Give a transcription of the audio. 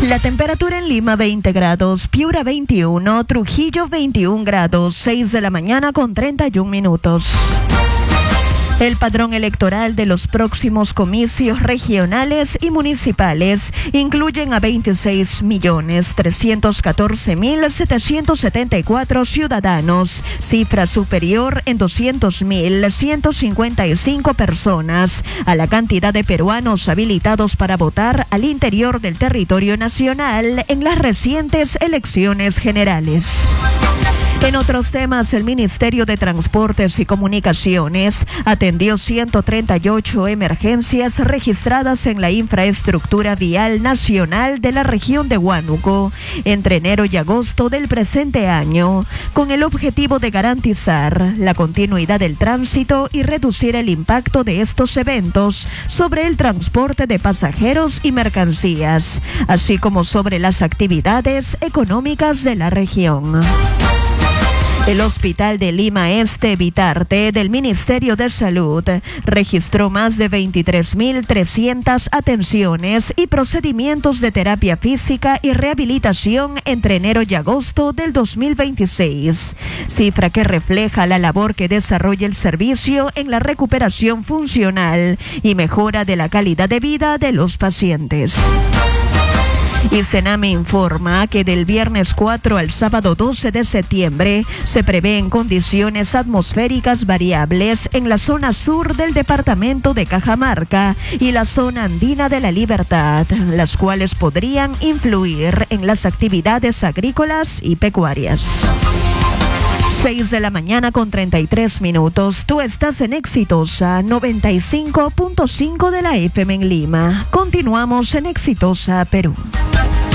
La temperatura en Lima 20 grados, Piura 21, Trujillo 21 grados, 6 de la mañana con 31 minutos. El padrón electoral de los próximos comicios regionales y municipales incluyen a 26.314.774 ciudadanos, cifra superior en 200.155 personas a la cantidad de peruanos habilitados para votar al interior del territorio nacional en las recientes elecciones generales. En otros temas, el Ministerio de Transportes y Comunicaciones atendió 138 emergencias registradas en la infraestructura vial nacional de la región de Huánuco entre enero y agosto del presente año, con el objetivo de garantizar la continuidad del tránsito y reducir el impacto de estos eventos sobre el transporte de pasajeros y mercancías, así como sobre las actividades económicas de la región. El Hospital de Lima Este Vitarte del Ministerio de Salud registró más de 23.300 atenciones y procedimientos de terapia física y rehabilitación entre enero y agosto del 2026, cifra que refleja la labor que desarrolla el servicio en la recuperación funcional y mejora de la calidad de vida de los pacientes. Y Sename informa que del viernes 4 al sábado 12 de septiembre se prevén condiciones atmosféricas variables en la zona sur del departamento de Cajamarca y la zona andina de La Libertad, las cuales podrían influir en las actividades agrícolas y pecuarias. 6 de la mañana con 33 minutos. Tú estás en Exitosa 95.5 de la FM en Lima. Continuamos en Exitosa Perú.